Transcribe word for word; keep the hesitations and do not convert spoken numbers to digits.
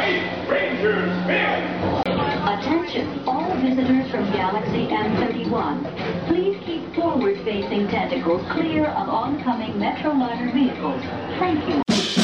Space Rangers film! Attention, all visitors from Galaxy M thirty-one. Please keep forward-facing tentacles clear of oncoming Metroliner vehicles. Thank you.